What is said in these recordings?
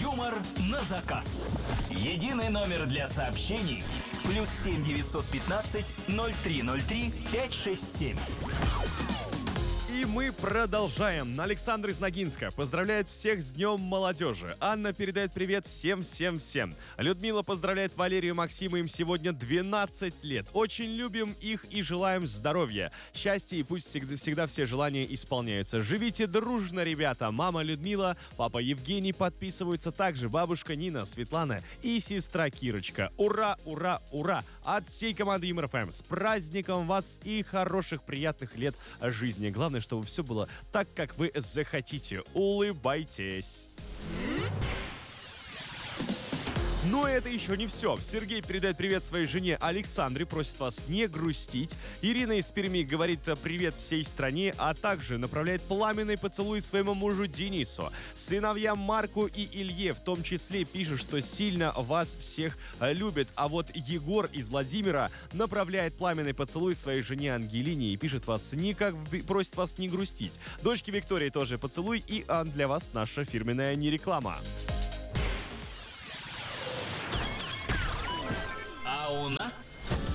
Юмор на заказ. Единый номер для сообщений +7 915 0303 567. И мы продолжаем. Александр из Ногинска поздравляет всех с Днем молодежи. Анна передает привет всем. Людмила поздравляет Валерию и Максима, им сегодня 12 лет. Очень любим их и желаем здоровья, счастья, и пусть всегда все желания исполняются. Живите дружно, ребята. Мама Людмила, папа Евгений подписываются, также бабушка Нина, Светлана и сестра Кирочка. Ура, ура, ура! От всей команды Юмор ФМ. С праздником вас и хороших, приятных лет жизни. Главное, чтобы все было так, как вы захотите. Улыбайтесь. Но это еще не все. Сергей передает привет своей жене Александре, просит вас не грустить. Ирина из Перми говорит привет всей стране, а также направляет пламенный поцелуй своему мужу Денису. Сыновьям Марку и Илье в том числе пишет, что сильно вас всех любит. А вот Егор из Владимира направляет пламенный поцелуй своей жене Ангелине и пишет просит вас не грустить. Дочке Виктории тоже поцелуй, и для вас наша фирменная нереклама. А у нас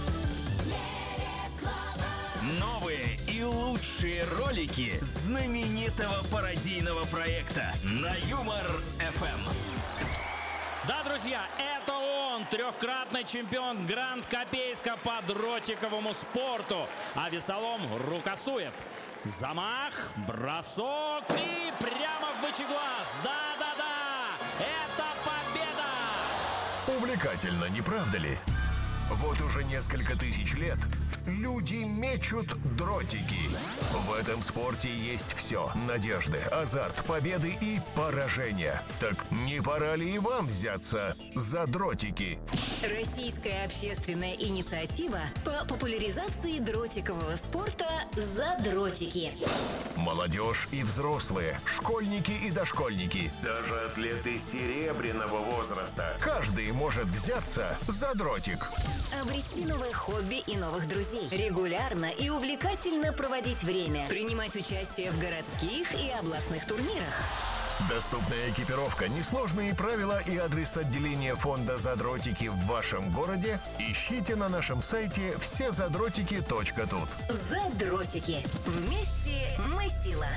новые и лучшие ролики знаменитого пародийного проекта на Юмор ФМ. Да, друзья, это он, трехкратный чемпион Гранд-Копейска по дротиковому спорту, а весолом Рукосуев. Замах, бросок и прямо в бычий глаз. Да-да-да, это победа! Увлекательно, не правда ли? Вот уже несколько тысяч лет люди мечут дротики. В этом спорте есть все: надежды, азарт, победы и поражения. Так не пора ли и вам взяться за дротики? Российская общественная инициатива по популяризации дротикового спорта «За дротики». Молодежь и взрослые, школьники и дошкольники, даже атлеты серебряного возраста. Каждый может взяться за дротик. Обрести новое хобби и новых друзей. Регулярно и увлекательно проводить время. Принимать участие в городских и областных турнирах. Доступная экипировка, несложные правила и адрес отделения фонда «За дротики» в вашем городе ищите на нашем сайте всезадротики.тут. «За дротики». Вместе мы сила.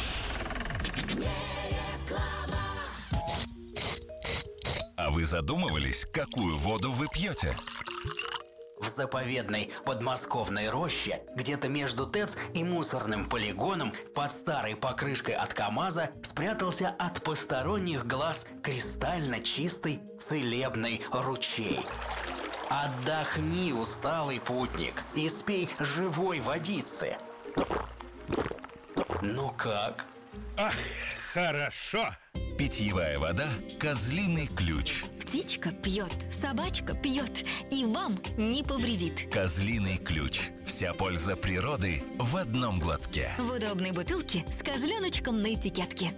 А вы задумывались, какую воду вы пьете? В заповедной подмосковной роще, где-то между ТЭЦ и мусорным полигоном, под старой покрышкой от КамАЗа спрятался от посторонних глаз кристально чистый целебный ручей. Отдохни, усталый путник, и спей живой водицы. Ну как? Ах, хорошо! Питьевая вода «Козлиный ключ». Птичка пьет, собачка пьет, и вам не повредит. «Козлиный ключ». Вся польза природы в одном глотке. В удобной бутылке с козленочком на этикетке.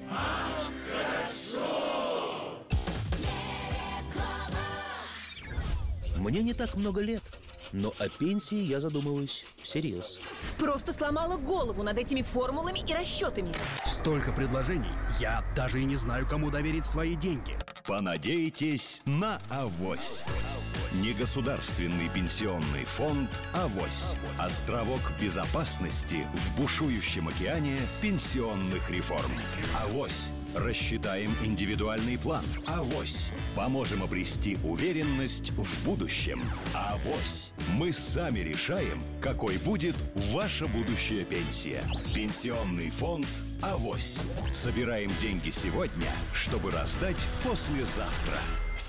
Мне не так много лет, но о пенсии я задумываюсь всерьез. Просто сломала голову над этими формулами и расчетами. Столько предложений, я даже и не знаю, кому доверить свои деньги. Понадейтесь на авось. Негосударственный пенсионный фонд «Авось». Островок безопасности в бушующем океане пенсионных реформ. «Авось». Рассчитаем индивидуальный план. «Авось». Поможем обрести уверенность в будущем. «Авось». Мы сами решаем, какой будет ваша будущая пенсия. Пенсионный фонд «Авось». Собираем деньги сегодня, чтобы раздать послезавтра.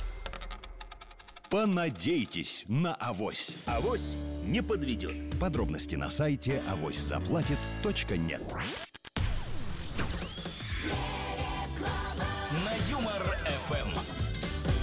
Понадейтесь на авось. Авось не подведет. Подробности на сайте авосьзаплатит.нет. На Юмор ФМ.